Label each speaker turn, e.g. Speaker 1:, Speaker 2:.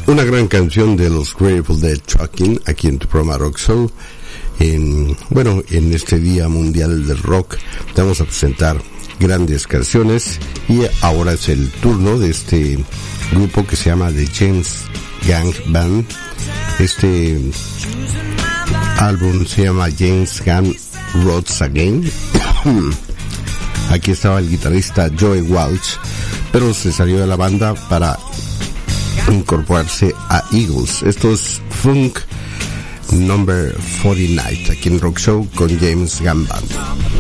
Speaker 1: Una gran canción de los Grateful Dead, Trucking, aquí en tu programa Rock Show. En este Día Mundial del Rock, te vamos a presentar grandes canciones y ahora es el turno de este grupo que se llama The James Gang Band. Este álbum se llama James Gang Rhodes Again. Aquí estaba el guitarrista Joey Walsh, pero se salió de la banda para incorporarse a Eagles. Esto es Funk Number 49 aquí en Rock Show con James Gang Band.